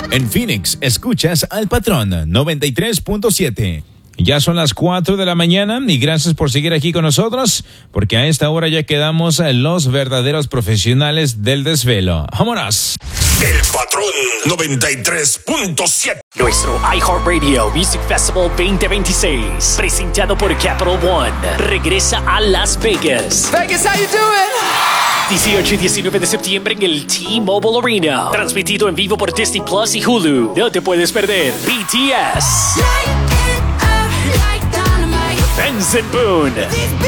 En Phoenix, escuchas al Patrón 93.7. Ya son las 4 de la mañana y gracias por seguir aquí con nosotros, porque a esta hora ya quedamos los verdaderos profesionales del desvelo. ¡Vámonos! El Patrón 93.7. Nuestro iHeartRadio Music Festival 2026, presentado por Capital One, regresa a Las Vegas. Vegas, how you doing? 18 y 19 de septiembre en el T-Mobile Arena. Transmitido en vivo por Disney Plus y Hulu. No te puedes perder. BTS. Benson Boone.